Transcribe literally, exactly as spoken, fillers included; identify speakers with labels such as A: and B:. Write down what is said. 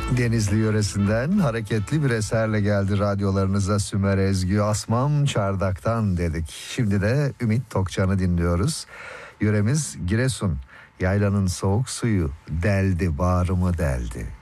A: Denizli yöresinden hareketli bir eserle geldi radyolarınıza Sümer Ezgi. Asmam Çardak'tan dedik. Şimdi de Ümit Tokcan'ı dinliyoruz. Yöremiz Giresun. Yaylanın soğuk suyu deldi bağrımı deldi.